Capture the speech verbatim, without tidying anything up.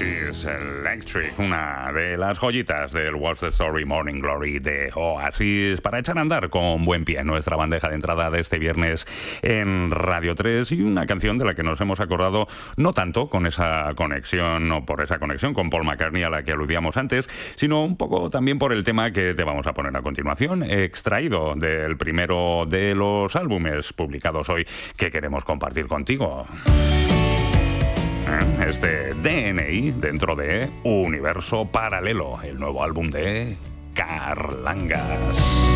She's Electric, una de las joyitas del What's the Story Morning Glory de Oasis, para echar a andar con buen pie nuestra bandeja de entrada de este viernes en Radio tres, y una canción de la que nos hemos acordado no tanto con esa conexión o por esa conexión con Paul McCartney a la que aludíamos antes, sino un poco también por el tema que te vamos a poner a continuación, extraído del primero de los álbumes publicados hoy que queremos compartir contigo. Este D N I dentro de Universo Paralelo, el nuevo álbum de Carlangas.